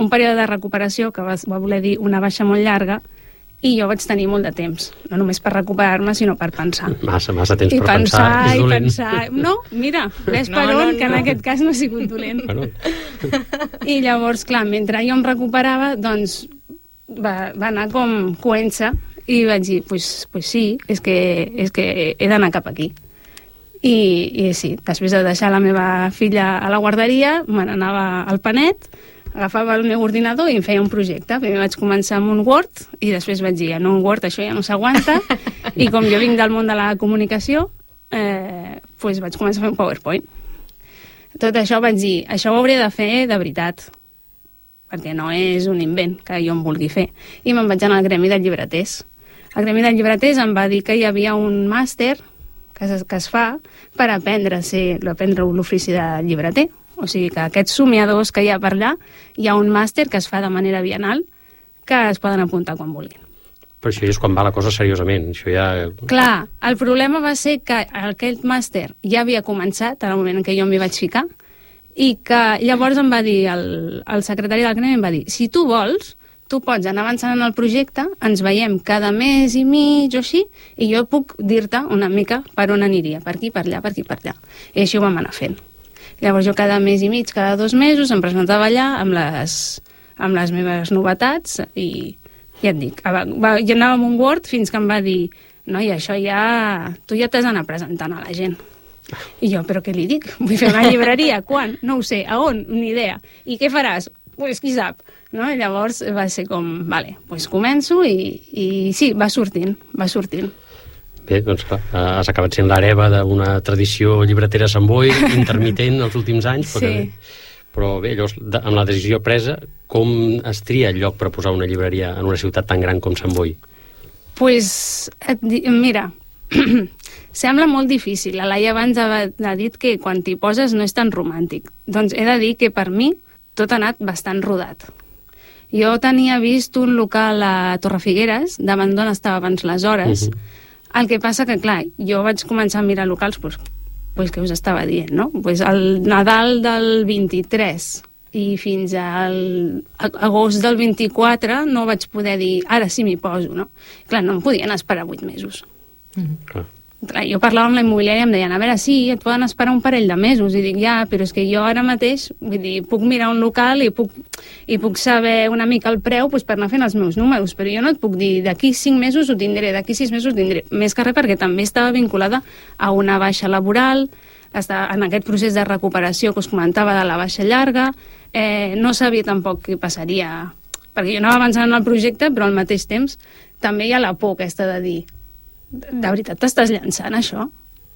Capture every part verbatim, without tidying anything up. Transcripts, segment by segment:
un període de recuperació que va, va voler dir una baixa molt llarga, i jo vaig tenir molt de temps, no només per recuperar-me, sinó per pensar. Massa, massa temps I per pensar, pensar és dolent. I pensar, no, mira, ves no, per on, no, que en no. aquest cas no ha sigut dolent. Bueno. I llavors, clar, mentre jo em recuperava, doncs va, va anar com coent-se, i vaig dir, pues, pues sí, és que, és que he d'anar cap aquí. I, I sí, després de deixar la meva filla a la guarderia, me n'anava al Panet, agafava el meu ordinador i em feia un projecte. Primer vaig començar amb un Word i després vaig dir, en un Word això ja no s'aguanta, i com jo vinc del món de la comunicació, eh, pues vaig començar a fer un PowerPoint. Tot això vaig dir, això ho hauré de fer de veritat, perquè no és un invent que jo em vulgui fer. I me'n vaig anar al Gremi de Llibreters. El Gremi de Llibreters em va dir que hi havia un màster que es, que es fa per aprendre, ser, aprendre l'ofici de llibreter. O sigui que aquests somiadors que hi ha per allà, hi ha un màster que es fa de manera bienal que es poden apuntar quan vulguin. Però això és quan va la cosa seriosament. Això ja... Clar, el problema va ser que aquest màster ja havia començat en el moment en què jo m'hi vaig ficar, i que llavors em va dir, el, el secretari del Gremi em va dir, si tu vols, tu pots anar avançant en el projecte, ens veiem cada mes i mig o així, i jo puc dir-te una mica per on aniria, per aquí, per allà, per aquí, per allà. I així ho vam anar fent. Llavors jo cada mes i mig, cada dos mesos, em presentava allà amb les, amb les meves novetats i ja et dic, va, va, jo anava amb un Word fins que em va dir, noi, això ja... tu ja t'has d'anar presentant a la gent. I jo, però què li dic? Vull fer una llibreria? Quan? No ho sé. A on? Ni idea. I què faràs? Pues qui sap. No? I llavors va ser com, vale, pues començo i, i sí, va sortint, va sortint. Bé, doncs clar, has acabat sent l'hereva d'una tradició llibretera a Sant Boi, intermitent els últims anys, però, sí. bé, però bé, llavors, amb la decisió presa, com es tria el lloc per posar una llibreria en una ciutat tan gran com Sant Boi? Pues, et di- mira, sembla molt difícil. La Laia abans ha, ha dit que quan t'hi poses no és tan romàntic. Doncs he de dir que per mi tot ha anat bastant rodat. Jo tenia vist un local a Torrefigueres, davant d'on estava abans les hores. Uh-huh. El que passa que, clar, jo vaig començar a mirar locals, pues, pues que us estava dient, no? Pues el Nadal del vint-i-tres i fins al agost del vint-i-quatre no vaig poder dir, ara sí m'hi poso, no? Clar, no em podien esperar vuit mesos. Mm-hmm. Clar. Clar, jo parlava amb la immobiliària i em deien, a veure, sí, et poden esperar un parell de mesos. I dic, ja, però és que jo ara mateix, vull dir, puc mirar un local i puc, i puc saber una mica el preu pues, per anar fent els meus números, però jo no et puc dir, d'aquí cinc mesos ho tindré, d'aquí sis mesos ho tindré. Més que res perquè també estava vinculada a una baixa laboral, està en aquest procés de recuperació que us comentava de la baixa llarga, eh, no sabia tampoc què passaria, perquè jo anava avançant en el projecte, però al mateix temps també hi ha la por aquesta de dir, de veritat t'estàs llançant això?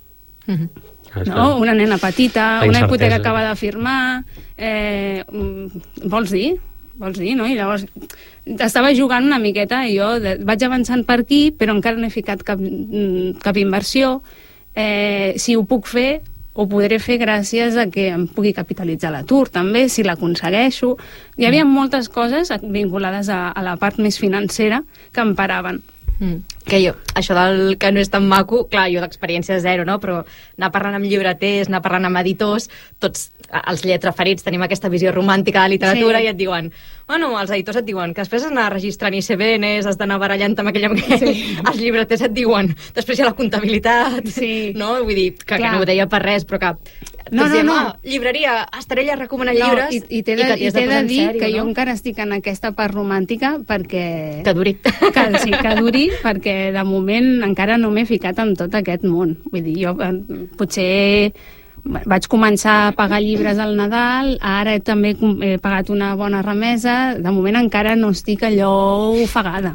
Mm-hmm. No? Una nena petita, La una hipoteca incertesa. que acaba de firmar, eh, vols dir? Vols dir, no? I llavors estava jugant una miqueta i jo de, vaig avançant per aquí, però encara no he ficat cap, cap inversió. Eh, si ho puc fer, ho podré fer gràcies a que em pugui capitalitzar l'atur, també, si l'aconsegueixo. Hi havia moltes coses vinculades a, a la part més financera que em paraven. Mm. Que jo, això del que no és tan maco, clar, jo d'experiència zero, no? Però anar parlant amb llibreters, anar parlant amb editors, tots els lletraferits tenim aquesta visió romàntica de literatura, sí. I et diuen, bueno, els editors et diuen que després has d'anar registrant I C B Ns, has d'anar barallant amb aquell amb aquell, sí. Els llibreters et diuen, després hi ha la comptabilitat, sí. No? Vull dir, que, que no ho deia per res, però que no, no, diem, no. Ah, llibreria, estaré allà recomanant no, llibres i, i t'he de, i que t'hi i has de t'he posar de en dir sèrio, que no? jo encara estic en aquesta part romàntica perquè... Que duri. Que, sí, que duri, perquè de moment encara no m'he ficat en tot aquest món. Vull dir, jo eh, potser vaig començar a pagar llibres al Nadal, ara també he pagat una bona remesa, de moment encara no estic allò ofegada.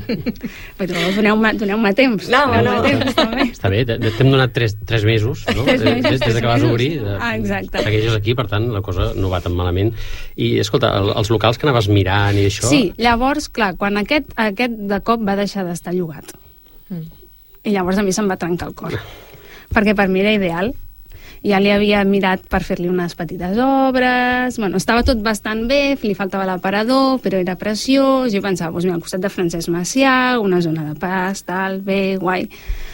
Però doneu-me doneu temps. No, doneu no. temps també. Està bé, t'hem donat tres, tres mesos, no? Tres mesos, des, des de que vas mesos. obrir. De, Ah, exacte. Segueixes aquí, per tant, la cosa no va tan malament. I, escolta, el, els locals que anaves mirant i això... Sí, llavors, clar, quan aquest, aquest de cop va deixar d'estar llogat. Mm. I llavors a mi se'm va trencar el cor. Perquè per mi era ideal. Ja li havia mirat per fer-li unes petites obres, bueno, estava tot bastant bé, li faltava l'aparador, però era preciós, jo pensava, doncs mira, al costat de Francesc Macià, una zona de pas, tal, bé, guai.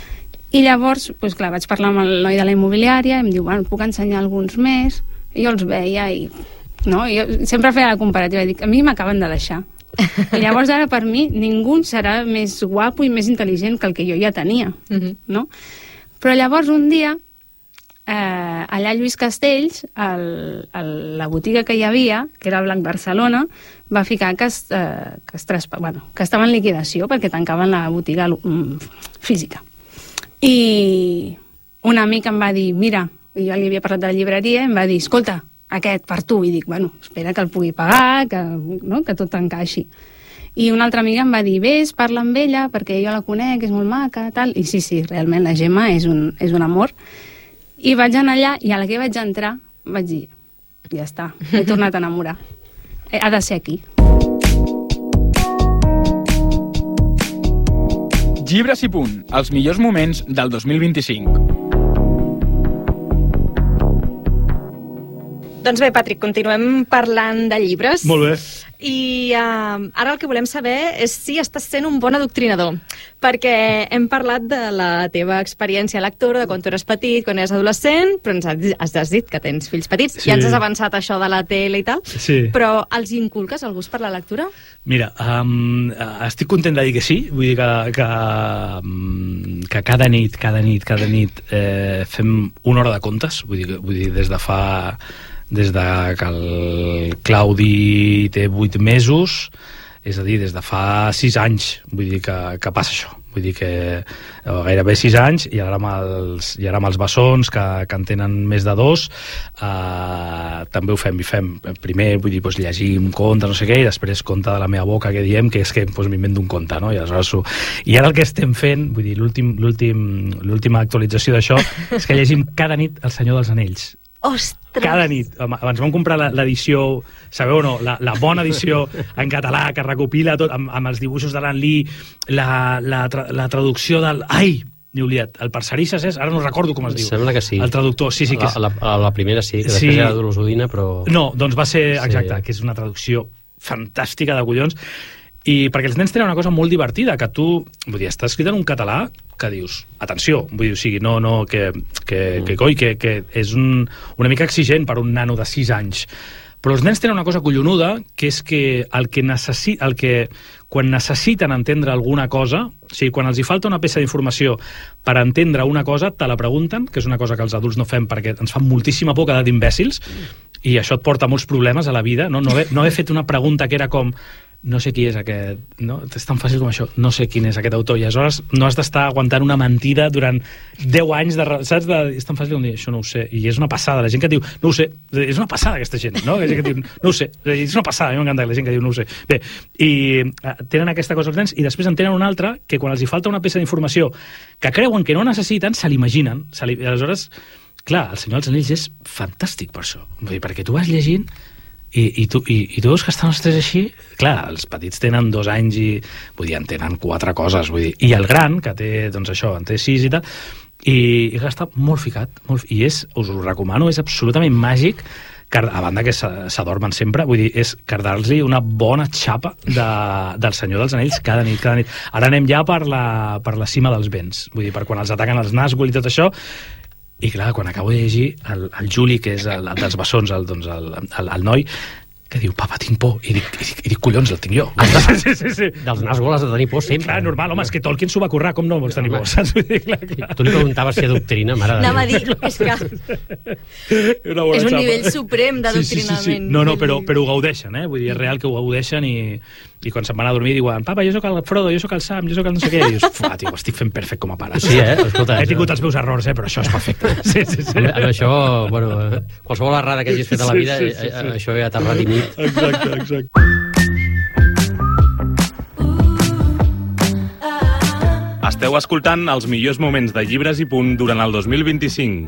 I llavors, doncs clar, vaig parlar amb el noi de la immobiliària, i em diu, bueno, puc ensenyar alguns més, i jo els veia i no? Jo sempre feia la comparativa, dic, a mi m'acaben de deixar. I llavors ara per mi ningú serà més guapo i més intel·ligent que el que jo ja tenia, uh-huh. no? Però llavors un dia, eh, allà a Lluís Castells, el, el, la botiga que hi havia, que era Blanc Barcelona, va ficar que, es, eh, que, es traspa, bueno, que estava en liquidació perquè tancaven la botiga mm, física. I un amic em va dir, mira, jo li havia parlat de la llibreria, em va dir, escolta, aquest per tu. I dic, bueno, espera que el pugui pagar, que, no, que tot encaixi. I una altra amiga em va dir, vés, parla amb ella, perquè jo la conec, és molt maca, tal. I sí, sí, realment la Gemma és un, és un amor. I vaig anar allà, i a la que vaig entrar, vaig dir, ja està, m'he tornat a enamorar. Ha de ser aquí. Llibres i punt, els millors moments del dos mil vint-i-cinc. Doncs bé, Patrick, continuem parlant de llibres. Molt bé. I uh, ara el que volem saber és si estàs sent un bon adoctrinador, perquè hem parlat de la teva experiència lectora, de quan tu eres petit, quan eres adolescent, però ens has, has dit que tens fills petits, sí. Ja ens has avançat això de la tele i tal, sí. Però els inculques el gust per la lectura? Mira, um, estic content de dir que sí, vull dir que, que, que cada nit, cada nit, cada nit eh, fem una hora de contes, vull dir, vull dir des de fa... des de que el Claudi té vuit mesos, és a dir, des de fa sis anys, vull dir que, que passa això. Vull dir que gairebé sis anys, i ara amb els, i ara amb els bessons, que, que en tenen més de dos, eh, també ho fem, i fem. Primer, vull dir, doncs, llegir un conte, no sé què, i després conte de la meva boca, que diem, que és que doncs, m'invento un conte, no? I, I ara el que estem fent, vull dir, l'última actualització d'això, és que llegim cada nit El Senyor dels Anells. Ostres! Cada nit. Abans vam comprar l'edició, sabeu o no, la, la bona edició en català, que recopila tot, amb, amb els dibuixos de l'An Lee, la, la, tra la traducció del... Ai! N'he oblidat. El Parcerisses és? Ara no recordo com es diu. Sembla que sí. El traductor, sí, sí que és... La, la, la primera sí, que després sí. Era Dolors Udina, però... No, doncs va ser, exacte, sí. Que és una traducció fantàstica de collons. I perquè els nens tenen una cosa molt divertida, que tu, vull dir, està escrit en un català que dius, atenció, vull dir, o sigui, no, no, que, que, mm. que coi, que, que és un, una mica exigent per un nano de sis anys. Però els nens tenen una cosa collonuda, que és que el que necessita, el que quan necessiten entendre alguna cosa, o sigui, quan els hi falta una peça d'informació per entendre una cosa, te la pregunten, que és una cosa que els adults no fem perquè ens fa moltíssima por quedar d'imbècils, i això et porta molts problemes a la vida, no, no, haver, no haver fet una pregunta que era com... no sé qui és aquest, no? És tan fàcil com això, no sé quin és aquest autor, i aleshores no has d'estar aguantant una mentida durant deu anys, de, saps? De, és tan fàcil com dir, això no ho sé, i és una passada, la gent que diu, no ho sé, és una passada aquesta gent, no? La gent que diu, no ho sé, és una passada, a mi m'encanta la gent que diu, no ho sé. Bé, i uh, tenen aquesta cosa els nens, i després en tenen una altra, que quan els hi falta una peça d'informació que creuen que no necessiten, se l'imaginen, se li... aleshores, clar, El Senyor dels Anells és fantàstic per això, vull dir, perquè tu vas llegint I, i, tu, i, i tu veus que estan els tres així, clar, els petits tenen dos anys i, vull dir, en tenen quatre coses, vull dir, i el gran, que té, doncs això, en té sis i tal, i, i està molt ficat, molt, i és, us ho recomano, és absolutament màgic, que, a banda que s'adormen sempre, vull dir, és cardar-los una bona xapa de, del Senyor dels Anells cada nit, cada nit. Ara anem ja per la, per la cima dels vents, vull dir, per quan els ataquen els Nazgûl i tot això. I clar, quan acabo de llegir, el, el Juli, que és el, el dels bessons, el, doncs el, el, el noi, que diu, papa, tinc por. I dic, i dic, i dic collons, el tinc jo. Sí, sí, sí. Dels Nazgûl has de tenir por sempre. Clar, normal, home, és que Tolkien s'ho va currar, com no vols tenir por? Saps? Clar, clar. Tu li preguntaves si adoctrina, mare de Déu. Anava a dir, és que... és un nivell suprem d'adoctrinament. Sí, sí, sí, sí. No, no, però, però ho gaudeixen, eh? Vull dir, és real que ho gaudeixen i... I quan se'n van a dormir diuen, papa, jo sóc el Frodo, jo sóc el Sam, jo sóc el no sé què. I dius, fuà, tio, ho estic fent perfecte com a pare. Sí, eh? Escolta, he tingut els meus errors, eh? Però això és perfecte. Sí, sí, sí. Amb, amb això, bueno, qualsevol errada que hagis fet a la vida, sí, sí, sí, sí. Això ja t'ha redimit. Exacte, exacte. Esteu escoltant els millors moments de Llibres i Punt durant el dos mil vint-i-cinc.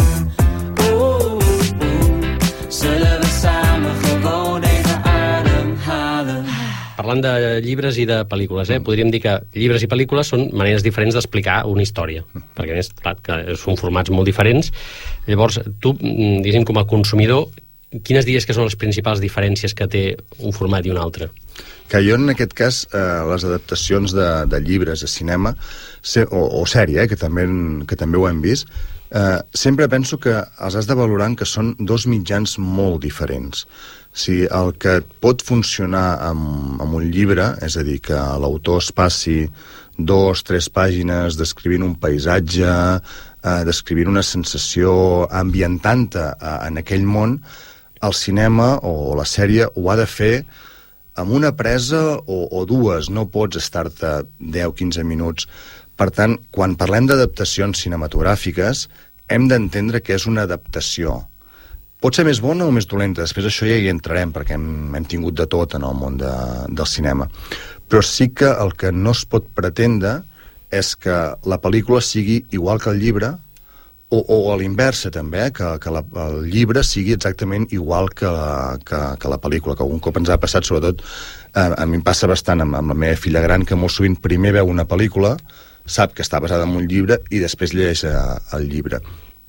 Parlant de llibres i de pel·lícules, eh? Podríem dir que llibres i pel·lícules són maneres diferents d'explicar una història, perquè a més, clar, que són formats molt diferents. Llavors, tu, diguéssim, com a consumidor, quines diries que són les principals diferències que té un format i un altre? Que jo, en aquest cas, eh, les adaptacions de, de llibres a cinema, se, o, o sèrie, eh, que, també, que també ho hem vist, eh, sempre penso que els has de valorar que són dos mitjans molt diferents. Si el que pot funcionar amb, amb un llibre, és a dir, que l'autor es passi dos, tres pàgines descrivint un paisatge, eh, descrivint una sensació, ambientant-te eh, en aquell món, el cinema o la sèrie ho ha de fer amb una presa o, o dues, no pots estar-te deu a quinze minuts. Per tant, quan parlem d'adaptacions cinematogràfiques, hem d'entendre que és una adaptació. Pot ser més bona o més dolenta, després això ja hi entrarem, perquè hem, hem tingut de tot en el món de, del cinema. Però sí que el que no es pot pretendre és que la pel·lícula sigui igual que el llibre, o, o a l'inversa també, que, que la, el llibre sigui exactament igual que la, que, que la pel·lícula, que algun cop ens ha passat, sobretot, eh, a mi em passa bastant amb, amb la meva filla gran, que molt sovint primer veu una pel·lícula, sap que està basada en un llibre i després llegeix eh, el llibre.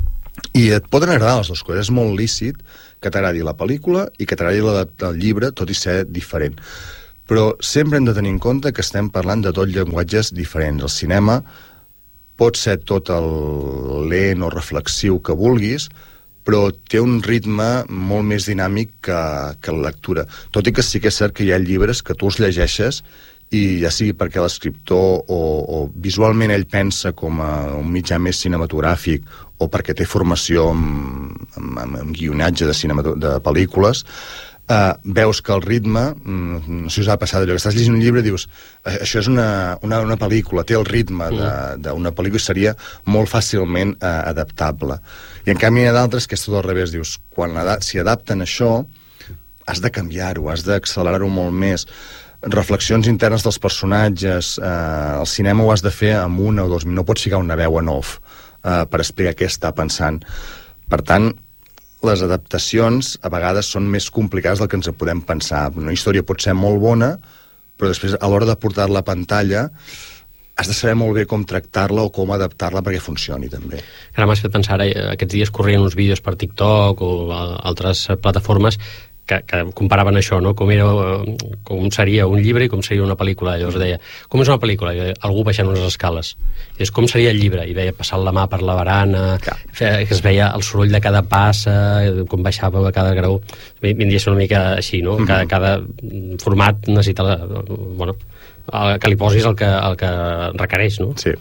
I et poden agradar les dues coses, és molt lícit que t'agradi la pel·lícula i que t'agradi el llibre, tot i ser diferent. Però sempre hem de tenir en compte que estem parlant de dos llenguatges diferents. El cinema pot ser tot el lent o reflexiu que vulguis, però té un ritme molt més dinàmic que, que la lectura. Tot i que sí que és cert que hi ha llibres que tu els llegeixes i ja sigui perquè l'escriptor o, o visualment ell pensa com a un mitjà més cinematogràfic o perquè té formació en, en, en guionatge de, de pel·lícules, eh, veus que el ritme, no sé si us ha passat allò, que estàs llegint un llibre i dius això és una, una, una pel·lícula, té el ritme d'una pel·lícula i seria molt fàcilment eh, adaptable. I en canvi hi ha d'altres que és tot al revés, dius, quan si adapten això, has de canviar-ho, has d'accelerar-ho molt més. Reflexions internes dels personatges, eh, el cinema ho has de fer amb una o dos, no pots ficar una veu en off eh, per explicar què està pensant. Per tant, les adaptacions a vegades són més complicades del que ens podem pensar. Una història pot ser molt bona, però després a l'hora de portar-la a pantalla has de saber molt bé com tractar-la o com adaptar-la perquè funcioni també. Ara m'has fet pensar, ara, aquests dies corrien uns vídeos per TikTok o altres plataformes que, que comparaven això, no? Com, era, com seria un llibre i com seria una pel·lícula. Llavors deia, com és una pel·lícula? Algú baixant unes escales. I és com seria el llibre? I veia passant la mà per la barana, feia, que es veia el soroll de cada passa, com baixava a cada graó. Vindria a ser una mica així, no? Cada, cada format necessita la, bueno, el, que li posis el que, el que requereix, no? Sí.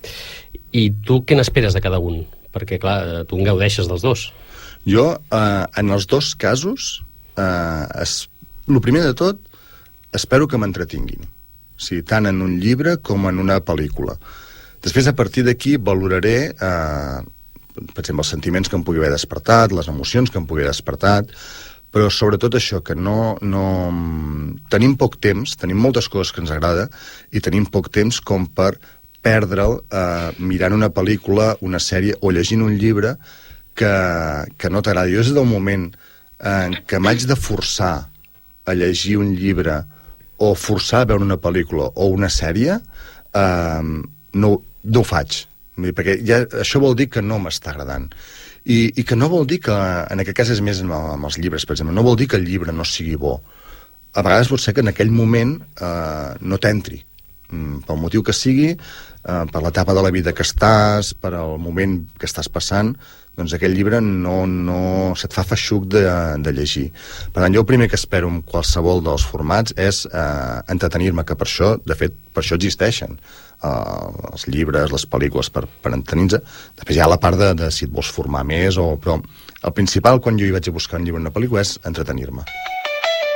I tu què n'esperes de cada un? Perquè, clar, tu en gaudeixes dels dos. Jo, eh, en els dos casos, Uh, es, el primer de tot espero que m'entretinguin, o sigui, tant en un llibre com en una pel·lícula. Després, a partir d'aquí, valoraré uh, per exemple, els sentiments que em pugui haver despertat, les emocions que em pugui haver despertat, però sobretot això, que no, no... tenim poc temps, tenim moltes coses que ens agrada i tenim poc temps com per perdre'l uh, mirant una pel·lícula, una sèrie o llegint un llibre que, que no t'agrada. Jo és del moment en què m'haig de forçar a llegir un llibre o forçar a veure una pel·lícula o una sèrie, eh, no, no ho faig, perquè ja, això vol dir que no m'està agradant. I, I que no vol dir que, en aquest cas és més amb, amb els llibres, per exemple, no vol dir que el llibre no sigui bo. A vegades pot ser que en aquell moment eh, no t'entri, pel motiu que sigui, eh, per l'etapa de la vida que estàs, per al moment que estàs passant, doncs aquell llibre no, no se't fa feixuc de, de llegir. Per tant, jo el primer que espero en qualsevol dels formats és eh, entretenir-me, que per això, de fet, per això existeixen eh, els llibres, les pel·lícules, per, per entretenir-se. Després hi ha la part de, de si et vols formar més, o, però el principal quan jo hi vaig a buscar un llibre o una pel·lícula és entretenir-me.